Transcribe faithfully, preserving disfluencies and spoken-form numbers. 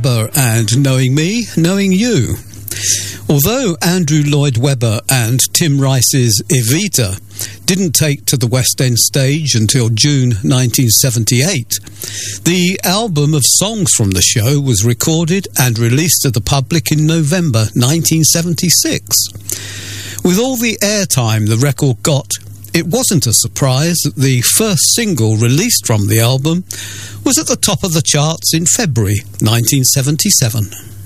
Webber and Knowing Me, Knowing You. Although Andrew Lloyd Webber and Tim Rice's Evita didn't take to the West End stage until June nineteen seventy-eight, the album of songs from the show was recorded and released to the public in November nineteen seventy-six. With all the airtime the record got, it wasn't a surprise that the first single released from the album was at the top of the charts in February nineteen seventy-seven.